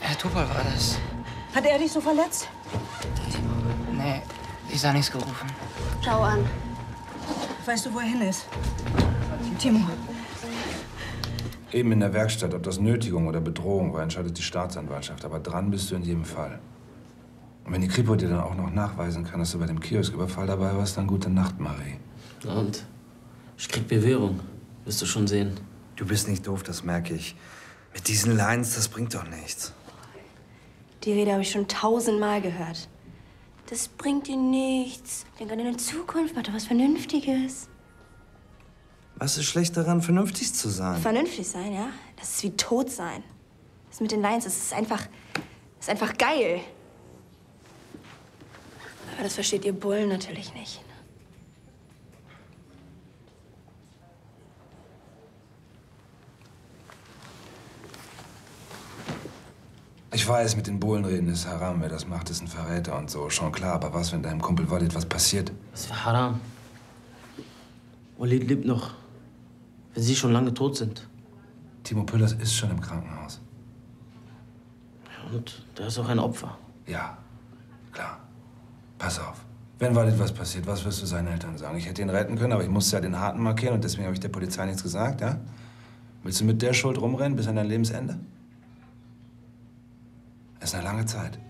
Herr Topol war das. Hat er dich so verletzt? Nee, ich sah nichts gerufen. Schau an. Weißt du, wo er hin ist? Timo. Eben in der Werkstatt, ob das Nötigung oder Bedrohung war, entscheidet die Staatsanwaltschaft. Aber dran bist du in jedem Fall. Und wenn die Kripo dir dann auch noch nachweisen kann, dass du bei dem Kiosküberfall dabei warst, dann gute Nacht, Marie. Und? Ich krieg Bewährung. Wirst du schon sehen. Du bist nicht doof, das merke ich. Mit diesen Lines, das bringt doch nichts. Die Rede habe ich schon 1000-mal gehört. Das bringt dir nichts. Denk an deine Zukunft, mach doch was Vernünftiges. Was ist schlecht daran, vernünftig zu sein? Vernünftig sein, ja? Das ist wie tot sein. Das mit den Lines, das ist einfach geil. Aber das versteht ihr Bullen natürlich nicht. Ich weiß, mit den Bullen reden ist Haram. Wer das macht, ist ein Verräter und so. Schon klar, aber was, wenn deinem Kumpel Walid was passiert? Das für Haram. Walid lebt noch. Wenn sie schon lange tot sind. Timo Püllers ist schon im Krankenhaus. Ja, und da ist auch ein Opfer. Ja, klar. Pass auf. Wenn Walid was passiert, was wirst du seinen Eltern sagen? Ich hätte ihn retten können, aber ich musste ja den Harten markieren und deswegen habe ich der Polizei nichts gesagt, ja? Willst du mit der Schuld rumrennen bis an dein Lebensende? Es ist eine lange Zeit.